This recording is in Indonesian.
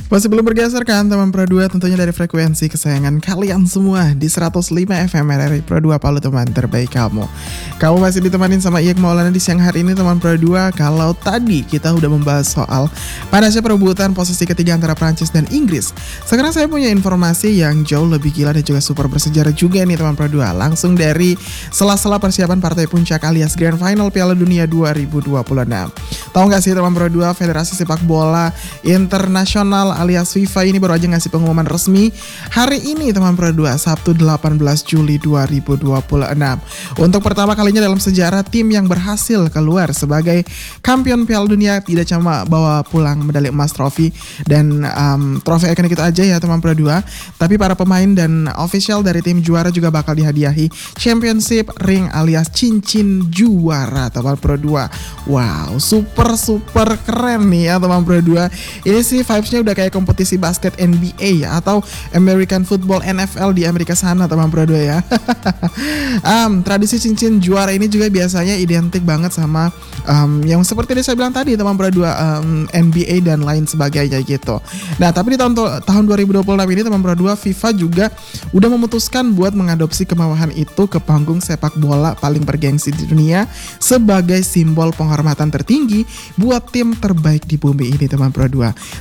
Masih belum bergeser kan teman Pro 2, tentunya dari frekuensi kesayangan kalian semua di 105 FM RRI Pro 2 Palu, teman terbaik kamu. Kamu masih ditemanin sama Iek Maulana di siang hari ini teman Pro 2. Kalau tadi kita udah membahas soal panasnya perebutan posisi ketiga antara Prancis dan Inggris, sekarang saya punya informasi yang jauh lebih gila dan juga super bersejarah juga nih teman Pro 2. Langsung dari sela-sela persiapan partai puncak alias Grand Final Piala Dunia 2026. Tahu nggak sih teman Pro 2, Federasi Sepak Bola Internasional alias FIFA ini baru aja ngasih pengumuman resmi hari ini teman Pro 2, Sabtu 18 Juli 2026. Untuk pertama kalinya dalam sejarah tim yang berhasil keluar sebagai kampion Piala Dunia tidak cuma bawa pulang medali emas, trofi dan trofi ikonik itu aja ya teman Pro 2, tapi para pemain dan official dari tim juara juga bakal dihadiahi Championship Ring alias cincin juara teman Pro 2. Wow, super keren nih ya teman Pro 2. Ini sih vibes-nya udah kayak kompetisi basket NBA ya, atau American Football NFL di Amerika sana teman Pro 2 ya. Tradisi cincin juara ini juga biasanya identik banget sama yang seperti yang saya bilang tadi teman Pro 2, NBA dan lain sebagainya gitu. Nah, tapi di tahun 2026 ini teman Pro 2, FIFA juga udah memutuskan buat mengadopsi kemauan itu ke panggung sepak bola paling bergengsi di dunia sebagai simbol penghormatan tertinggi buat tim terbaik di bumi ini teman Pro 2.